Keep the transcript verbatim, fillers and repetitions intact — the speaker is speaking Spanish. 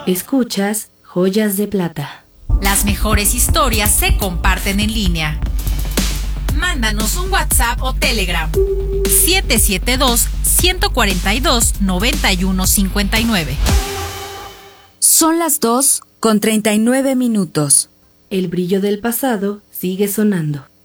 Escuchas Joyas de Plata. Las mejores historias se comparten en línea. Mándanos un WhatsApp o Telegram. siete siete dos, uno cuatro dos, nueve uno cinco nueve. Son las dos con treinta y nueve minutos. El brillo del pasado sigue sonando.